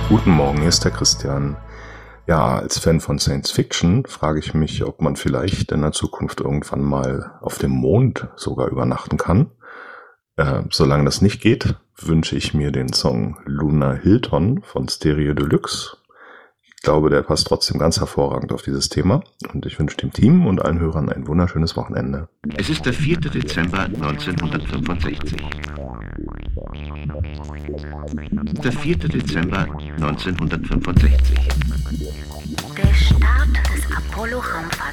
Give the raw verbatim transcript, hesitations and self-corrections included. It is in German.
Guten Morgen, hier ist der Christian. Ja, als Fan von Science Fiction frage ich mich, ob man vielleicht in der Zukunft irgendwann mal auf dem Mond sogar übernachten kann. Äh, solange das nicht geht, wünsche ich mir den Song Lunar Hilton von Stereo Deluxe. Ich glaube, der passt trotzdem ganz hervorragend auf dieses Thema. Und ich wünsche dem Team und allen Hörern ein wunderschönes Wochenende. Es ist der vierte Dezember neunzehnhundertfünfundsechzig. Der vierte Dezember neunzehnhundertfünfundsechzig. Der Start des Apollo-Raumfahrtprogramms